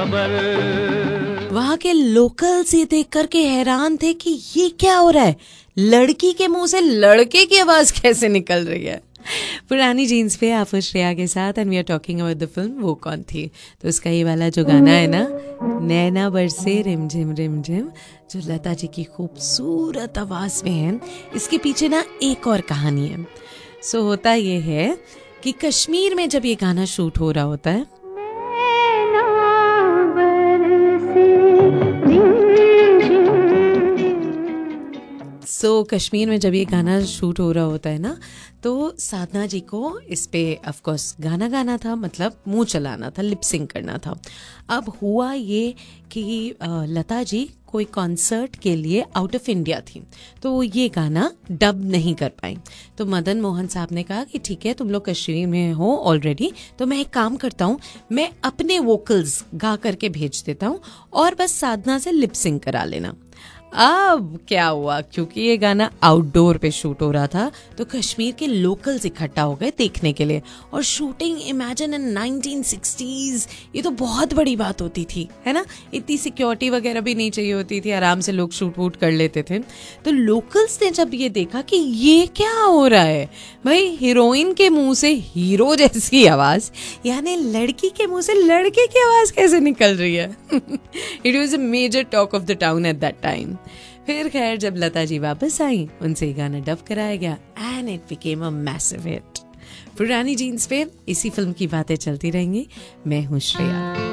वहाँ के लोकल्स ये देख करके हैरान थे कि ये क्या हो रहा है, लड़की के मुंह से लड़के की आवाज कैसे निकल रही है। पुरानी जीन्स पे आप श्रेया के साथ and we are talking about the film वो कौन थी। तो उसका ये वाला जो गाना है ना, नैना बरसे रिमझिम रिमझिम, जो लता जी की खूबसूरत आवाज में है, इसके पीछे ना एक और कहानी है। सो होता ये है कि कश्मीर में जब ये गाना शूट हो रहा होता है, कश्मीर में जब ये गाना शूट हो रहा होता है ना, तो साधना जी को इस पे ऑफ कोर्स गाना गाना था, मतलब मुंह चलाना था, लिप सिंक करना था। अब हुआ ये कि लता जी कोई कॉन्सर्ट के लिए आउट ऑफ इंडिया थी, तो वो ये गाना डब नहीं कर पाई। तो मदन मोहन साहब ने कहा कि ठीक है, तुम लोग कश्मीर में हो ऑलरेडी, तो मैं एक काम करता हूँ, मैं अपने वोकल्स गा करके भेज देता हूँ और बस साधना से लिप सिंक करा लेना। अब क्या हुआ, क्योंकि ये गाना आउटडोर पे शूट हो रहा था, तो कश्मीर के लोकल्स इकट्ठा हो गए देखने के लिए। और शूटिंग इमेजिन इन 1960s, ये तो बहुत बड़ी बात होती थी, है ना, इतनी सिक्योरिटी वगैरह भी नहीं चाहिए होती थी, आराम से लोग शूट वूट कर लेते थे। तो लोकल्स ने जब ये देखा कि ये क्या हो रहा है भाई, हीरोइन के मुंह से हीरो जैसी आवाज, यानी लड़की के मुंह से लड़के की आवाज कैसे निकल रही है। It was a major talk of the town at that time. फिर खैर जब लता जी वापस आई, उनसे ये गाना डब कराया गया and it became a massive hit. पुरानी जीन्स पे इसी फिल्म की बातें चलती रहेंगी। मैं हूँ श्रेया।